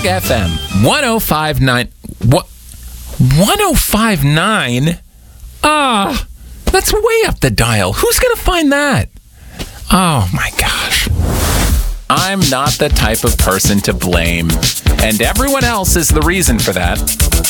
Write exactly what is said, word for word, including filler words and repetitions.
F M one oh five point nine. What? one oh five point nine? Ah, that's way up the dial. Who's going to find that? Oh, my gosh. I'm not the type of person to blame, and everyone else is the reason for that.